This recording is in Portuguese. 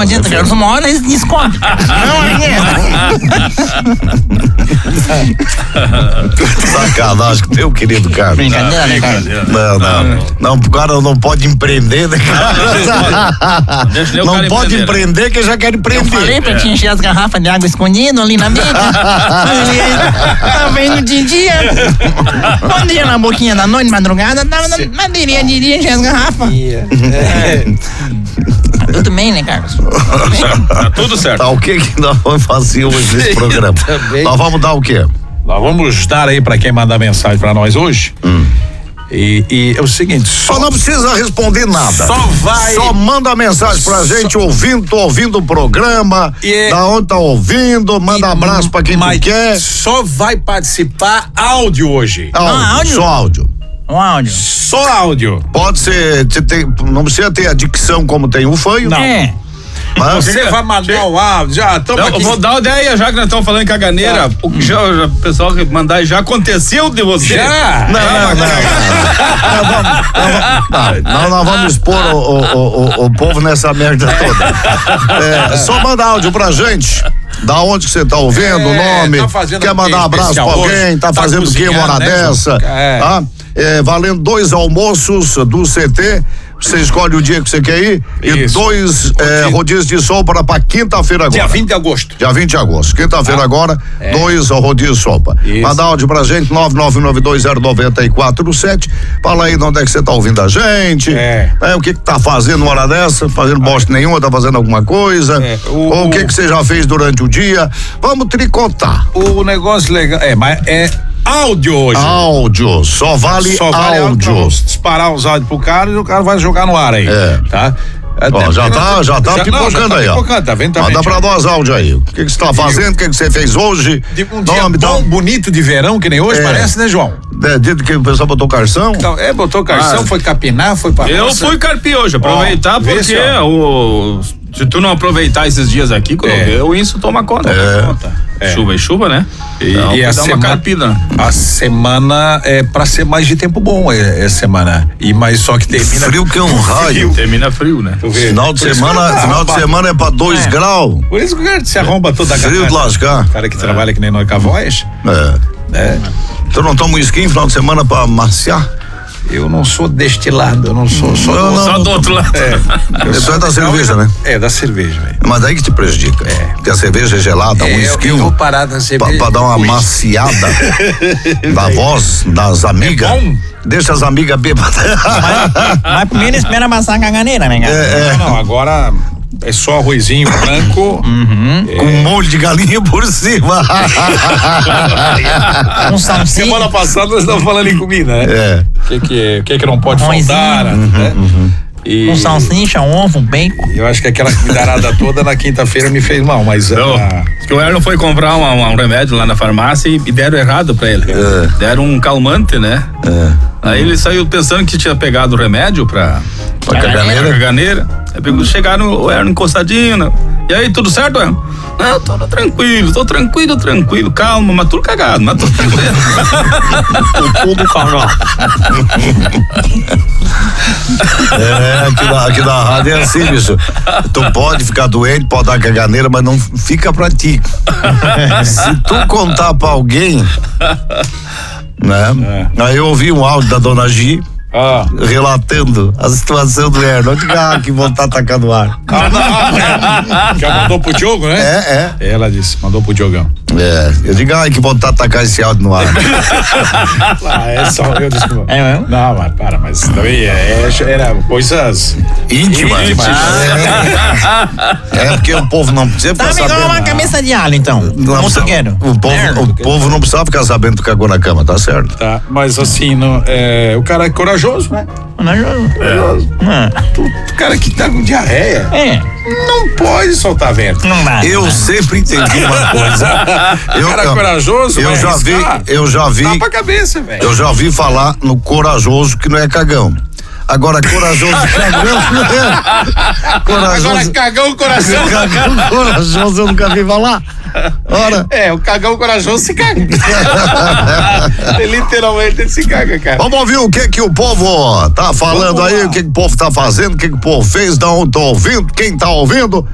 adianta, Carlos. Uma hora eles descobrem. Sacanagem, meu querido Carlos. Brincadeira, né, Carlos? Não, o cara não pode empreender, né, cara? Não pode empreender que já quer empreender. Eu falei pra te encher as garrafas de água escondido ali na beca. Tava indo de dia. Quando ia na boquinha da noite, madrugada, tava na madeirinha de dia encher as garrafas. Tudo bem, né, Carlos? Tá tudo certo. Tá, o que nós vamos fazer hoje nesse programa? Nós vamos dar o quê? Nós vamos dar aí pra quem mandar mensagem pra nós hoje. E é o seguinte, só não precisa responder nada. Só manda mensagem pra gente, ouvindo o programa, da onde tá ouvindo, manda abraço pra quem tu quer. Só vai participar áudio hoje. Áudio? Só áudio. Um áudio. Só áudio. Pode ser, não precisa ter a dicção como tem o fanho. Não. Você vai mandar o áudio, já estamos aqui. Eu vou dar uma ideia, já que nós estamos falando em caganeira, o que o pessoal mandar já aconteceu de você. Já? Não, nós vamos expor o povo nessa merda toda. Só manda áudio pra gente. Da onde que você tá ouvindo, o nome, quer mandar um abraço pra alguém, tá fazendo o que uma hora dessa? Tá? Valendo 2 almoços do CT. Você escolhe o dia que você quer ir. E 2 rodízios de sopa pra quinta-feira agora. Dia 20 de agosto. Dia 20 de agosto. Quinta-feira agora, 2 rodízios de sopa. Manda áudio pra gente, 999209447. Fala aí de onde é que você tá ouvindo a gente. O que tá fazendo uma hora dessa? Fazendo bosta nenhuma, tá fazendo alguma coisa? Ou o que você já fez durante o dia? Vamos tricotar. O negócio legal áudio hoje. Áudio, só vale áudio. Vamos disparar os áudios pro cara e o cara vai jogar no ar aí. Tá? Já tá pipocando aí, ó. Tá vendo? Manda pra nós áudio aí. O que você tá fazendo? O que você fez hoje? Um dia bom, bonito de verão, que nem hoje, parece, né, João? Dia que o pessoal botou carção? Então, botou carção, foi capinar, foi pra Eu fui carpir hoje, aproveitar porque se tu não aproveitar esses dias aqui, o isso toma conta. Chuva e chuva, né? E a semana é pra ser mais de tempo bom, semana. Mas só que termina frio que é um raio. Termina frio, né? Final de semana é pra 2 graus. Por isso que o cara se arromba toda a frio de lascar. O cara que trabalha que nem nós com a voz. Tu não toma um esquinho final de semana pra maciar? Eu não sou deste lado, eu não sou só do outro lado. Isso é da cerveja, né? Da cerveja, velho. Mas aí que te prejudica. Porque a cerveja é gelada, um esquinho. Eu vou parar da cerveja. Pra dar uma maciada da voz das amigas. Deixa as amigas bêbadas. Mas primeiro espera amassar a caganeira, né, cara? Não, agora é só arrozinho branco. Com um molho de galinha por cima. Um salsinha. Semana passada nós estávamos falando em comida, né? O que não pode faltar, né? Um salsicha, um ovo, um bacon. Eu acho que aquela cuidarada toda na quinta-feira me fez mal, mas... que o Erno foi comprar um remédio lá na farmácia e deram errado pra ele. Deram um calmante, né? Aí ele saiu pensando que tinha pegado o remédio pra caganeira. Aí chegaram o Erno encostadinho, né? E aí, tudo certo, Erno? Não, tô tranquilo, calma, mas tudo cagado, mas tudo tranquilo. Tudo cagado. Aqui na rádio é assim, bicho. Tu pode ficar doente, pode dar caganeira, mas não fica pra ti. Se tu contar pra alguém, né? Aí eu ouvi um áudio da dona Gi relatando a situação do Erno. Que vontade de tacar no ar. Já mandou pro Diogo, né? Ela disse, mandou pro Diogão. Eu digo, que vontade de tacar esse áudio no ar. É só eu desculpa. É mesmo? Não, mas também era coisas íntimas. Porque o povo não precisa ficar sabendo. Tá me dando uma cabeça de alho, então. O povo não precisava ficar sabendo que tu cagou na cama, tá certo? Tá, mas assim, o cara é corajoso, né? O cara que tá com diarreia não pode soltar vento. Não dá. Eu sempre entendi uma coisa. O cara é corajoso, eu já vi. Dá pra cabeça, velho. Eu já vi falar no corajoso que não é cagão. Agora, corajoso cagão. Agora, cagão corajoso. Cagão corajoso eu nunca vi falar. Ora. O cagão corajoso se caga. Literalmente ele se caga, cara. Vamos ouvir o que o povo tá falando aí, o que o povo tá fazendo, o que o povo fez, da onde tá ouvindo, quem tá ouvindo.